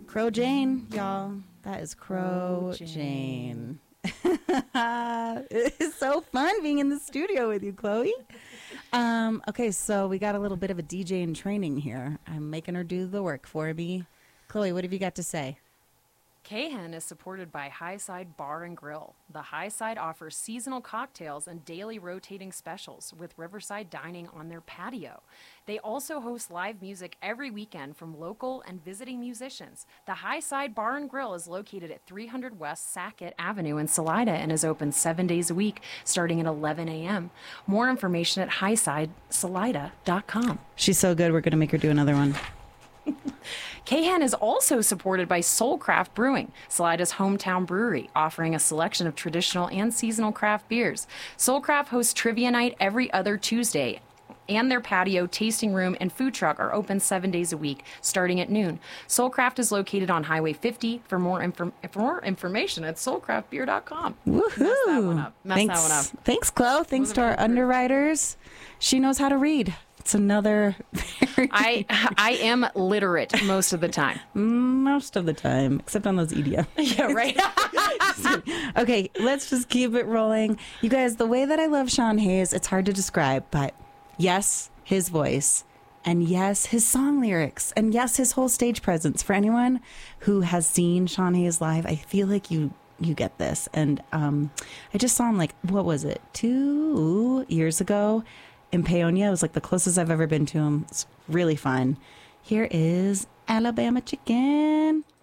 Crow Jane, y'all. That is Crow Jane. It's so fun being in the studio with you, Chloe. Okay, so we got a little bit of a DJ in training here. I'm making her do the work for me. Chloe, what have you got to say? Cahan is supported by Highside Bar and Grill. The Highside offers seasonal cocktails and daily rotating specials with Riverside dining on their patio. They also host live music every weekend from local and visiting musicians. The Highside Bar and Grill is located at 300 West Sackett Avenue in Salida and is open 7 days a week starting at 11 a.m. More information at highsidesalida.com. She's so good, we're going to make her do another one. Cahan is also supported by Soulcraft Brewing, Salida's hometown brewery, offering a selection of traditional and seasonal craft beers. Soulcraft hosts trivia night every other Tuesday, and their patio, tasting room, and food truck are open 7 days a week, starting at noon. Soulcraft is located on Highway 50. For more information at soulcraftbeer.com. Woohoo! Mess that one up. Thanks, Chloe. Thanks to our underwriters. She knows how to read. It's another very... I am literate most of the time. Most of the time, except on those EDM. Yeah, right. Okay, let's just keep it rolling. You guys, the way that I love Sean Hayes, it's hard to describe, but yes, his voice, and yes, his song lyrics, and yes, his whole stage presence. For anyone who has seen Sean Hayes live, I feel like you get this. And I just saw him, like, what was it, 2 years ago? In Paonia. It was like the closest I've ever been to him. It's really fun. Here is Alabama Chicken.